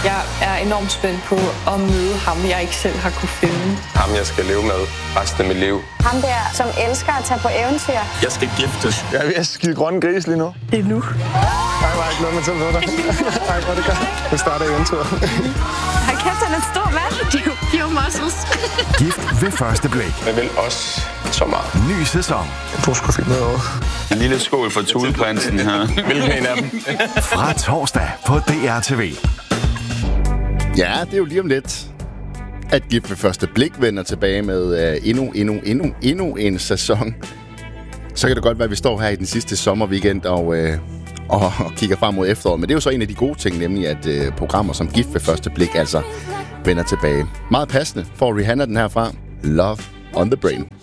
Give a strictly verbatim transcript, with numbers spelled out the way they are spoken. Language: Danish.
Jeg er enormt spændt på at møde ham, jeg ikke selv har kunne finde. Ham, jeg skal leve med resten af mit liv. Ham der, som elsker at tage på eventyr. Jeg skal giftes. Jeg er ved at skide grønne gris lige nu. Det er nu. Ej, hvor har jeg glædet mig til at møde dig. Ej, hvor er det godt. Nu starter eventyret. Hold kæft, han er en stor mand. Pure muscles. Gift ved første blik. Jeg vil også så meget. Ny sæson. Du skal finde noget over. En lille skål for Thuleprinsen her. Hvilken en af dem? Fra torsdag på D R T V. Ja, det er jo lige om lidt, at Gift ved første blik vender tilbage med uh, endnu, endnu, endnu, endnu en sæson. Så kan det godt være, at vi står her i den sidste sommerweekend og, uh, og, og kigger frem mod efteråret. Men det er jo så en af de gode ting, nemlig at uh, programmer som Gift ved første blik altså vender tilbage. Meget passende for Rihanna den herfra. Love on the Brain.